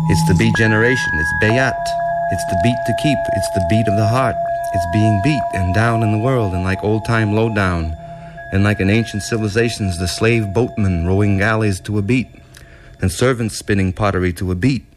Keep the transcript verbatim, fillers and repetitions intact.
It's the beat generation, it's Bayat. It's the beat to keep, it's the beat of the heart. It's being beat and down in the world, and like old-time lowdown. And like in ancient civilizations, the slave boatmen rowing galleys to a beat, and servants spinning pottery to a beat.